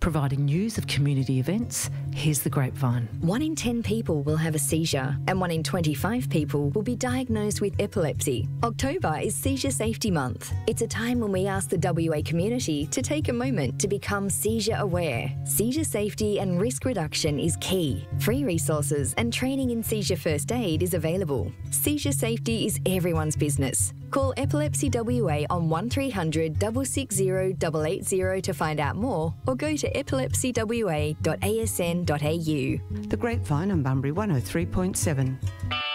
Providing news of community events, here's The Grapevine. 1 in 10 people will have a seizure and 1 in 25 people will be diagnosed with epilepsy. October is Seizure Safety Month. It's a time when we ask the WA community to take a moment to become seizure aware. Seizure safety and risk reduction is key. Free resources and training in seizure first aid is available. Seizure safety is everyone's business. Call Epilepsy WA on 1300 660 880 to find out more, or go to epilepsywa.asn.au. The Grapevine on Bunbury 103.7.